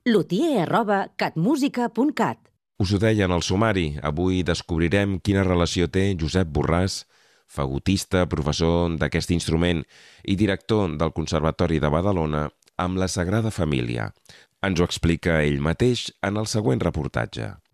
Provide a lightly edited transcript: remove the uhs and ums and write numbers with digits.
lutier@catmusica.cat. Us ho deia en el sumari, avui descobrirem quina relació té Josep Borràs, fagotista, professor d'aquest instrument i director del Conservatori de Badalona, amb la Sagrada Família. Ens ho explica ell mateix en el següent reportatge.